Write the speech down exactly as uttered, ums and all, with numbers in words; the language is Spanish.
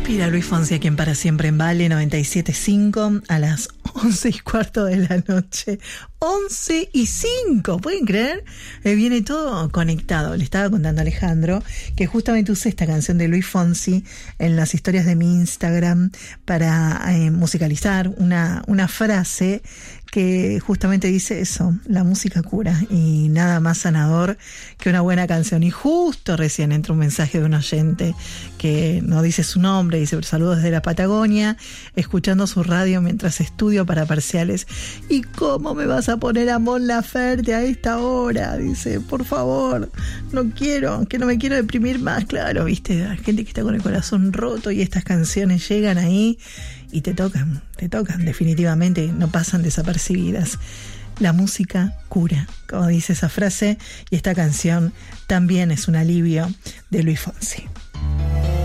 Respira Luis Fonsi, a quien para siempre en Vale noventa y siete punto cinco a las once y cuarto de la noche. once y cinco, ¿pueden creer? Eh, viene todo conectado. Le estaba contando a Alejandro que justamente usé esta canción de Luis Fonsi en las historias de mi Instagram para eh, musicalizar una, una frase que justamente dice eso: la música cura, y nada más sanador que una buena canción. Y justo recién entra un mensaje de un oyente que no dice su nombre, dice: saludos desde la Patagonia, escuchando su radio mientras estudio para parciales. ¿Y cómo me vas a poner a Mon Laferte a esta hora? Dice, por favor, no quiero, que no me quiero deprimir más. Claro, viste, hay gente que está con el corazón roto y estas canciones llegan ahí y te tocan, te tocan, definitivamente no pasan desapercibidas. La música cura, como dice esa frase, y esta canción también es un alivio de Luis Fonsi.